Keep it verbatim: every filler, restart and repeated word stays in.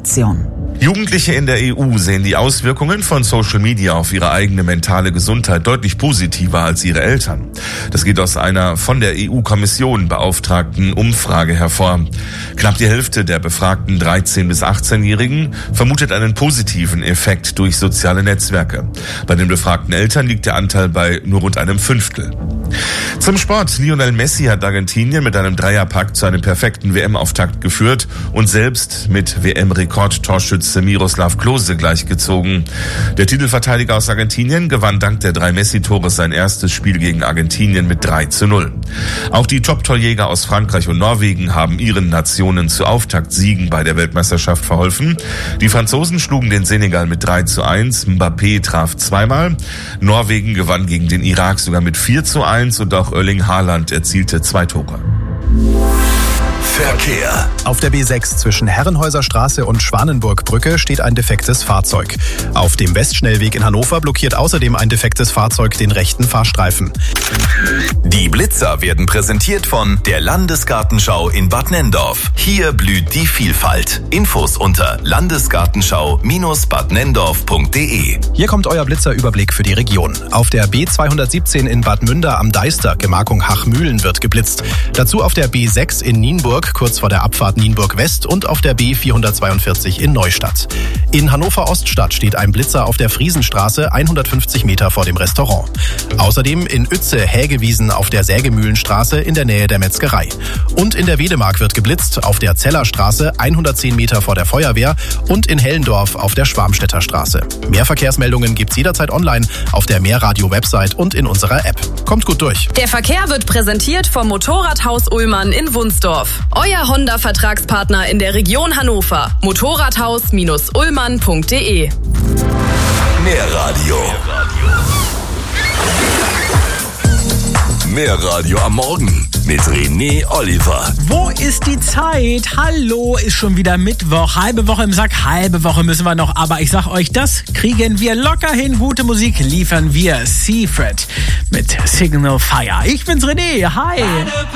Redaktion. Jugendliche in der E U sehen die Auswirkungen von Social Media auf ihre eigene mentale Gesundheit deutlich positiver als ihre Eltern. Das geht aus einer von der E U-Kommission beauftragten Umfrage hervor. Knapp die Hälfte der befragten dreizehn- bis achtzehnjährigen vermutet einen positiven Effekt durch soziale Netzwerke. Bei den befragten Eltern liegt der Anteil bei nur rund einem Fünftel. Zum Sport. Lionel Messi hat Argentinien mit einem Dreierpack zu einem perfekten W M-Auftakt geführt und selbst mit W M-Rekordtorschütze Miroslav Klose gleichgezogen. Der Titelverteidiger aus Argentinien gewann dank der drei Messi-Tore sein erstes Spiel gegen Argentinien mit drei zu null. Auch die Top-Torjäger aus Frankreich und Norwegen haben ihren Nationen zu Auftaktsiegen bei der Weltmeisterschaft verholfen. Die Franzosen schlugen den Senegal mit drei zu eins, Mbappé traf zweimal. Norwegen gewann gegen den Irak sogar mit vier zu eins und auch Erling Haaland erzielte zwei Tore. Verkehr. Auf der B sechs zwischen Herrenhäuser Straße und Schwanenburgbrücke steht ein defektes Fahrzeug. Auf dem Westschnellweg in Hannover blockiert außerdem ein defektes Fahrzeug den rechten Fahrstreifen. Die Blitzer werden präsentiert von der Landesgartenschau in Bad Nenndorf. Hier blüht die Vielfalt. Infos unter landesgartenschau Bindestrich bad nenndorf punkt de. Hier kommt euer Blitzerüberblick für die Region. Auf der B zweihundertsiebzehn in Bad Münder am Deister, Gemarkung Hachmühlen, wird geblitzt. Dazu auf der B sechs in Nienburg, kurz vor der Abfahrt Nienburg West, und auf der B vierhundertzweiundvierzig in Neustadt. In Hannover Oststadt steht ein Blitzer auf der Friesenstraße, hundertfünfzig Meter vor dem Restaurant. Außerdem in Uetze Hägewiesen auf der Sägemühlenstraße in der Nähe der Metzgerei. Und in der Wedemark wird geblitzt auf der Zellerstraße, hundertzehn Meter vor der Feuerwehr, und in Hellendorf auf der Schwarmstädter Straße. Mehr Verkehrsmeldungen gibt's jederzeit online auf der Mehrradio-Website und in unserer App. Kommt gut durch. Der Verkehr wird präsentiert vom Motorradhaus Ullmann in Wunsdorf. Euer Honda-Vertragspartner in der Region Hannover. Motorradhaus Bindestrich ullmann punkt de. Mehr Radio. Mehr Radio am Morgen mit René Oliver. Wo ist die Zeit? Hallo, ist schon wieder Mittwoch. Halbe Woche im Sack, halbe Woche müssen wir noch. Aber ich sag euch, das kriegen wir locker hin. Gute Musik liefern wir. Seafred mit Signal Fire. Ich bin's René. Hi.